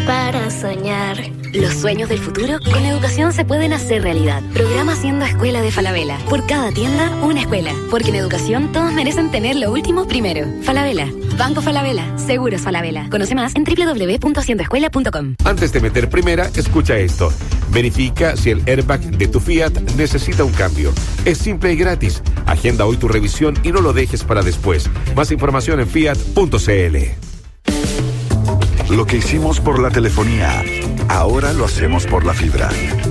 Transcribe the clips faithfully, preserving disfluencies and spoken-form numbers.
para soñar. Los sueños del futuro con educación se pueden hacer realidad. Programa Siendo Escuela de Falabella. Por cada tienda, una escuela. Porque en educación todos merecen tener lo último primero. Falabella. Banco Falabella. Seguros Falabella. Conoce más en doble u doble u doble u punto haciendo escuela punto com. Antes de meter primera, escucha esto. Verifica si el airbag de tu Fiat necesita un cambio. Es simple y gratis. Agenda hoy tu revisión y no lo dejes para después. Más información en fiat punto c l. Lo que hicimos por la telefonía, ahora lo hacemos por la fibra.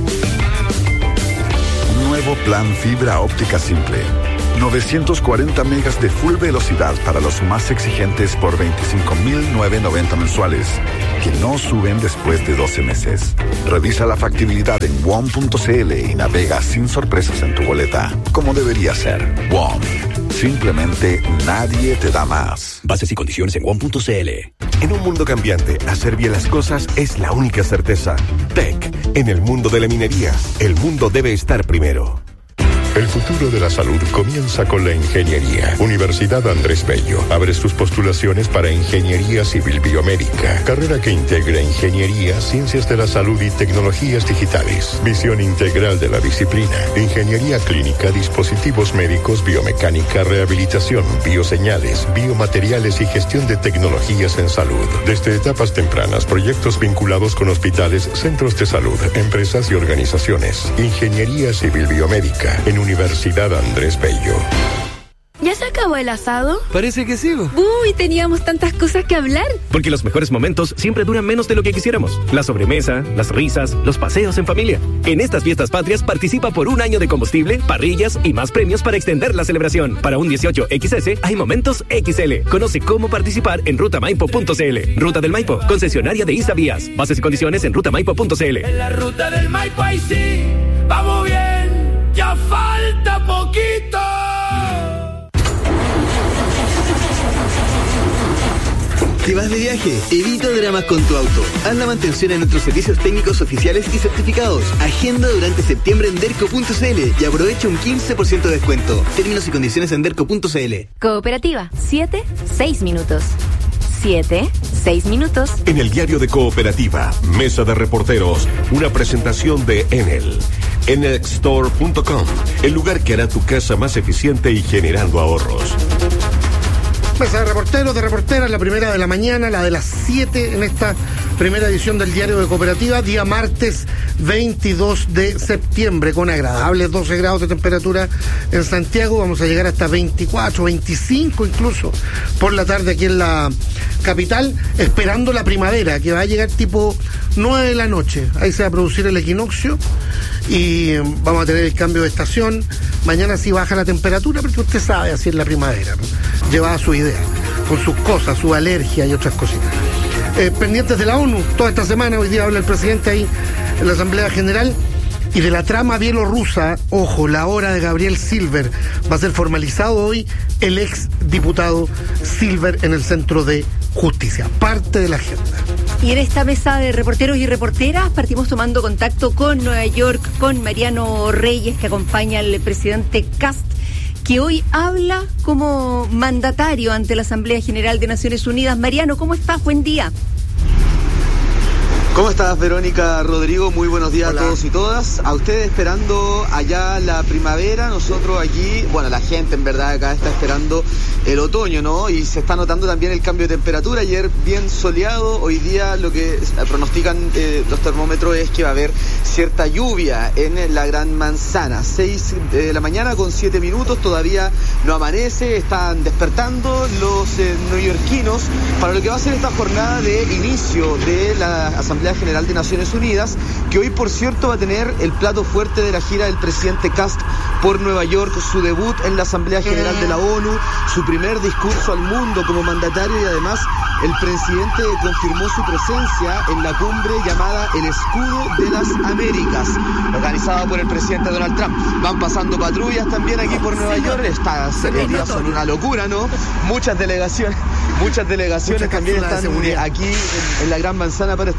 Nuevo plan fibra óptica simple. novecientos cuarenta megas de full velocidad para los más exigentes por veinticinco mil novecientos noventa mensuales, que no suben después de doce meses. Revisa la factibilidad en W O M punto c l y navega sin sorpresas en tu boleta, como debería ser. W O M. Simplemente nadie te da más. Bases y condiciones en W O M punto c l. En un mundo cambiante, hacer bien las cosas es la única certeza. T E C. En el mundo de la minería, el mundo debe estar primero. El futuro de la salud comienza con la ingeniería. Universidad Andrés Bello abre sus postulaciones para Ingeniería Civil Biomédica, carrera que integra ingeniería, ciencias de la salud y tecnologías digitales. Visión integral de la disciplina. Ingeniería clínica, dispositivos médicos, biomecánica, rehabilitación, bioseñales, biomateriales y gestión de tecnologías en salud. Desde etapas tempranas, proyectos vinculados con hospitales, centros de salud, empresas y organizaciones. Ingeniería Civil Biomédica en Universidad Andrés Bello. ¿Ya se acabó el asado? Parece que sí. Uy, teníamos tantas cosas que hablar. Porque los mejores momentos siempre duran menos de lo que quisiéramos. La sobremesa, las risas, los paseos en familia. En estas fiestas patrias participa por un año de combustible, parrillas y más premios para extender la celebración. Para un dieciocho equis ese hay momentos equis ele. Conoce cómo participar en ruta maipo punto c l. Ruta del Maipo, concesionaria de Isa Vías. Bases y condiciones en ruta maipo punto c l. En la ruta del Maipo ahí sí, vamos bien, ya falta poquito. ¿Te vas de viaje? Evita dramas con tu auto. Haz la mantención en nuestros servicios técnicos oficiales y certificados. Agenda durante septiembre en derco punto c l y aprovecha un quince por ciento de descuento. Términos y condiciones en derco punto c l. Cooperativa, siete, seis minutos. siete, seis minutos. En el diario de Cooperativa, Mesa de Reporteros, una presentación de Enel. enel store punto com, el lugar que hará tu casa más eficiente y generando ahorros. Mesa de reporteros, de reporteras, la primera de la mañana, la de las siete en esta primera edición del Diario de Cooperativa, día martes veintidós de septiembre, con agradables doce grados de temperatura en Santiago. Vamos a llegar hasta veinticuatro, veinticinco incluso por la tarde aquí en la capital, esperando la primavera, que va a llegar tipo nueve de la noche. Ahí se va a producir el equinoccio y vamos a tener el cambio de estación. Mañana sí baja la temperatura, porque usted sabe, así es la primavera, ¿no? Lleva su idea, con sus cosas, su alergia y otras cositas. Eh, pendientes de la ONU, toda esta semana, hoy día habla el presidente ahí en la Asamblea General, y de la trama bielorrusa, ojo, la hora de Gabriel Silver, va a ser formalizado hoy el ex diputado Silver en el Centro de Justicia, parte de la agenda. Y en esta mesa de reporteros y reporteras partimos tomando contacto con Nueva York, con Mariano Reyes, que acompaña al presidente Kast, que hoy habla como mandatario ante la Asamblea General de Naciones Unidas. Mariano, ¿cómo estás? Buen día. ¿Cómo estás, Verónica, Rodrigo? Muy buenos días. Hola a todos y todas. A ustedes esperando allá la primavera, nosotros aquí, bueno, la gente en verdad acá está esperando el otoño, ¿no? Y se está notando también el cambio de temperatura. Ayer bien soleado, hoy día lo que pronostican eh, los termómetros es que va a haber cierta lluvia en la Gran Manzana. seis de la mañana con siete minutos, todavía no amanece, están despertando los eh, neoyorquinos para lo que va a ser esta jornada de inicio de la Asamblea General de Naciones Unidas, que hoy, por cierto, va a tener el plato fuerte de la gira del presidente Kast por Nueva York, su debut en la Asamblea General de la ONU, su primer discurso al mundo como mandatario, y además el presidente confirmó su presencia en la cumbre llamada El Escudo de las Américas, organizada por el presidente Donald Trump. Van pasando patrullas también aquí por Nueva York. Estas días son una locura, ¿no? Muchas delegaciones, muchas delegaciones Mucha también están aquí en, en la Gran Manzana para esto.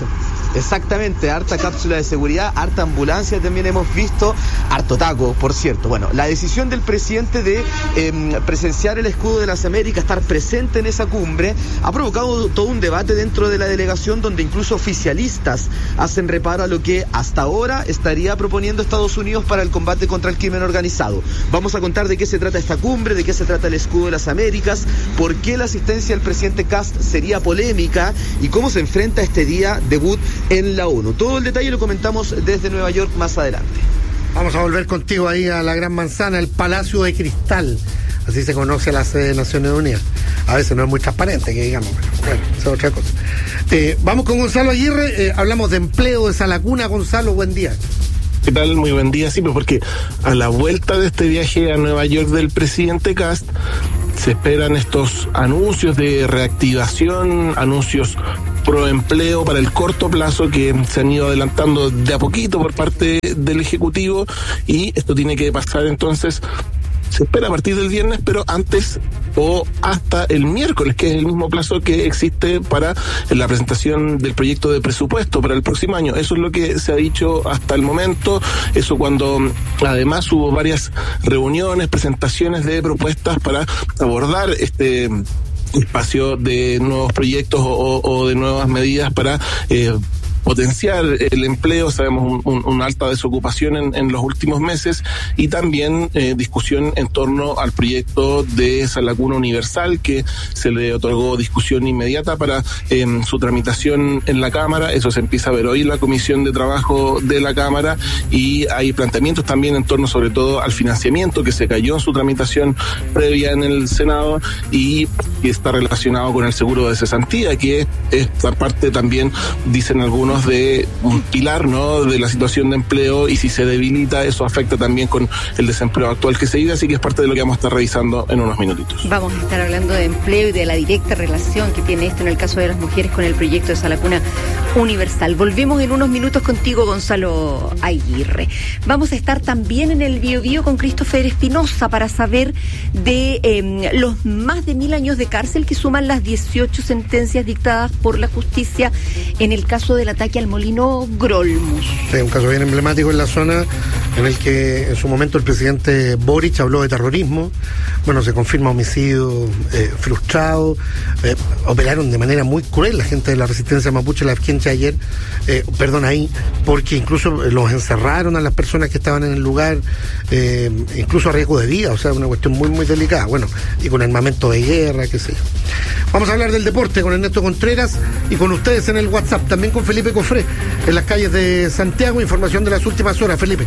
Exactamente, harta cápsula de seguridad, harta ambulancia también hemos visto, harto taco, por cierto. Bueno, la decisión del presidente de eh, presenciar el escudo de las Américas, estar presente en esa cumbre, ha provocado todo un debate dentro de la delegación donde incluso oficialistas hacen reparo a lo que hasta ahora estaría proponiendo Estados Unidos para el combate contra el crimen organizado. Vamos a contar de qué se trata esta cumbre, de qué se trata el escudo de las Américas, por qué la asistencia del presidente Kast sería polémica y cómo se enfrenta este día debut en la ONU. Todo el detalle lo comentamos desde Nueva York más adelante. Vamos a volver contigo ahí a la Gran Manzana, el Palacio de Cristal. Así se conoce la sede de Naciones Unidas. A veces no es muy transparente, que digamos, pero bueno, esa es otra cosa. Eh, vamos con Gonzalo Aguirre, eh, hablamos de empleo de esa laguna. Gonzalo, buen día. ¿Qué tal? Muy buen día, sí, pues porque a la vuelta de este viaje a Nueva York del presidente Kast, se esperan estos anuncios de reactivación, anuncios pro empleo para el corto plazo que se han ido adelantando de a poquito por parte del Ejecutivo, y esto tiene que pasar entonces, se espera a partir del viernes, pero antes o hasta el miércoles, que es el mismo plazo que existe para la presentación del proyecto de presupuesto para el próximo año. Eso es lo que se ha dicho hasta el momento. Eso cuando además hubo varias reuniones, presentaciones de propuestas para abordar este espacio de nuevos proyectos o, o de nuevas medidas para eh, potenciar el empleo. Sabemos un, un, una alta desocupación en, en los últimos meses, y también eh, discusión en torno al proyecto de esa laguna universal que se le otorgó discusión inmediata para eh, su tramitación en la Cámara. Eso se empieza a ver hoy en la Comisión de Trabajo de la Cámara, y hay planteamientos también en torno sobre todo al financiamiento que se cayó en su tramitación previa en el Senado y que está relacionado con el seguro de cesantía, que es parte también, dicen algunos, de un pilar, ¿no?, de la situación de empleo, y si se debilita eso afecta también con el desempleo actual que se vive, así que es parte de lo que vamos a estar revisando en unos minutitos. Vamos a estar hablando de empleo y de la directa relación que tiene esto en el caso de las mujeres con el proyecto de esa laguna universal. Volvemos en unos minutos contigo, Gonzalo Aguirre. Vamos a estar también en el Bio Bio con Christopher Espinosa para saber de eh, los más de mil años de cárcel que suman las dieciocho sentencias dictadas por la justicia en el caso del ataque al molino Grolmus. Sí, un caso bien emblemático en la zona, en el que en su momento el presidente Boric habló de terrorismo. Bueno, se confirma homicidio eh, frustrado. Eh, operaron de manera muy cruel la gente de la resistencia mapuche, la Afkencha ayer, eh, perdón, ahí, porque incluso los encerraron a las personas que estaban en el lugar, eh, incluso a riesgo de vida, o sea, una cuestión muy, muy delicada. Bueno, y con armamento de guerra, qué sé yo. Vamos a hablar del deporte con Ernesto Contreras y con ustedes en el WhatsApp, también con Felipe Cofré, en las calles de Santiago. Información de las últimas horas, Felipe.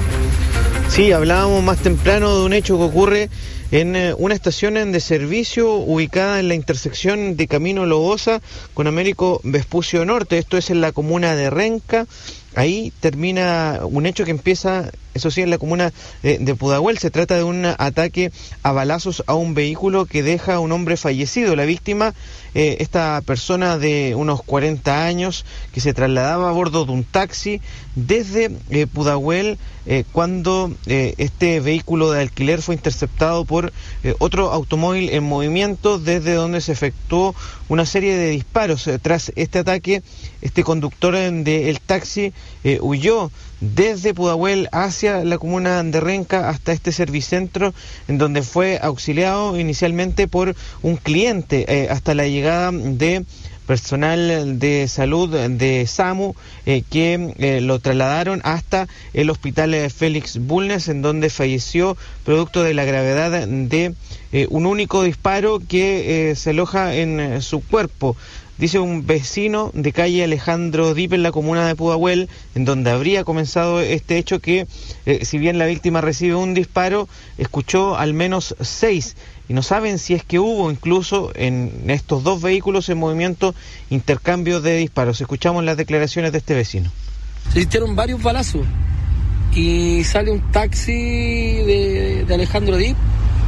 Sí, hablábamos más temprano de un hecho que ocurre en eh, una estación de servicio ubicada en la intersección de Camino Lobosa con Américo Vespucio Norte. Esto es en la comuna de Renca. Ahí termina un hecho que empieza, eso sí, en la comuna de, de Pudahuel. Se trata de un ataque a balazos a un vehículo que deja a un hombre fallecido. La víctima, eh, esta persona de unos cuarenta años, que se trasladaba a bordo de un taxi desde eh, Pudahuel, eh, cuando eh, este vehículo de alquiler fue interceptado por eh, otro automóvil en movimiento, desde donde se efectuó una serie de disparos. Eh, tras este ataque, este conductor del taxi eh, huyó desde Pudahuel hacia la comuna de Renca hasta este servicentro, en donde fue auxiliado inicialmente por un cliente eh, hasta la llegada de personal de salud de SAMU eh, que eh, lo trasladaron hasta el hospital eh, Félix Bulnes, en donde falleció producto de la gravedad de eh, un único disparo que eh, se aloja en eh, su cuerpo. Dice un vecino de calle Alejandro Dip en la comuna de Pudahuel, en donde habría comenzado este hecho, que eh, si bien la víctima recibe un disparo, escuchó al menos seis, y no saben si es que hubo incluso en estos dos vehículos en movimiento intercambio de disparos. Escuchamos las declaraciones de este vecino. Se hicieron varios balazos y sale un taxi de, de Alejandro Dip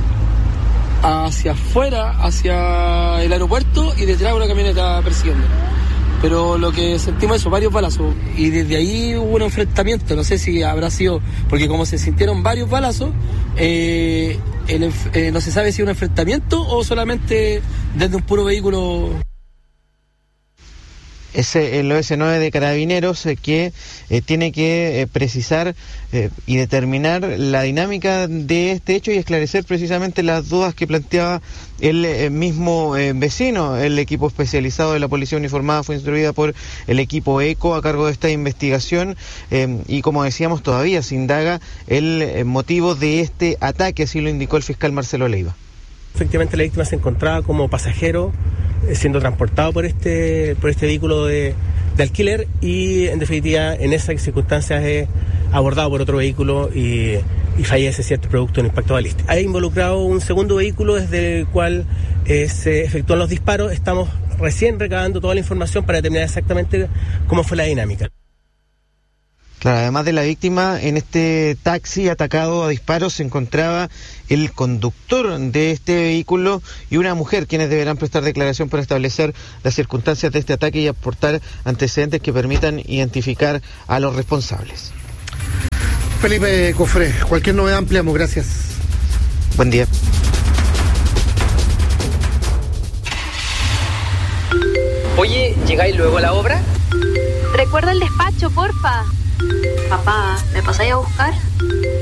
hacia afuera, hacia el aeropuerto, y detrás una camioneta persiguiendo. Pero lo que sentimos eso, varios balazos, y desde ahí hubo un enfrentamiento. No sé si habrá sido, porque como se sintieron varios balazos, eh, el, eh, no se sabe si es un enfrentamiento o solamente desde un puro vehículo. Es el O S nueve de Carabineros eh, que eh, tiene que eh, precisar eh, y determinar la dinámica de este hecho y esclarecer precisamente las dudas que planteaba el eh, mismo eh, vecino. El equipo especializado de la Policía Uniformada fue instruida por el equipo ECO a cargo de esta investigación eh, y, como decíamos, todavía se indaga el eh, motivo de este ataque, así lo indicó el fiscal Marcelo Leiva. Efectivamente, la víctima se encontraba como pasajero eh, siendo transportado por este por este vehículo de, de alquiler y, en definitiva, en esas circunstancias es abordado por otro vehículo y, y fallece, cierto, producto de un impacto balístico. Hay involucrado un segundo vehículo desde el cual eh, se efectúan los disparos. Estamos recién recabando toda la información para determinar exactamente cómo fue la dinámica. Claro, además de la víctima, en este taxi atacado a disparos se encontraba el conductor de este vehículo y una mujer, quienes deberán prestar declaración para establecer las circunstancias de este ataque y aportar antecedentes que permitan identificar a los responsables. Felipe Cofré, cualquier novedad ampliamos, gracias. Buen día. Oye, ¿llegáis luego a la obra? Recuerda el despacho, porfa. Papá, ¿me pasáis a buscar?